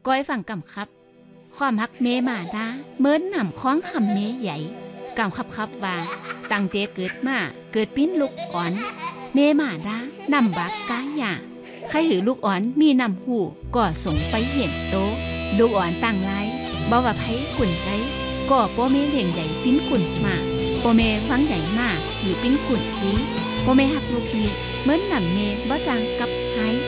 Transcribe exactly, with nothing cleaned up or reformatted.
ก้อยฝั่งกำครับความฮักเมมาดาเมิ้นนำคล้องคำเมใหญ่กำครับครับว่าตั้งเตเกิดมาเกิดปิ้นลูกอ่อนเมมาดานำบักกายาใครหือลูกอ่อนมีนำหูก็ส่งไปเห็นโตลูกอ่อนตั้งไล่บ่ว่าไผกุ่นไดก็ป้อเมเลี้ยงใหญ่ปิ้นกุ่นมาป้อเมฟังใหญ่มาหรือปิ้นกุ่นดีป้อเมหักลูกนี้เมิ้นนำเมบ่จางกับไผ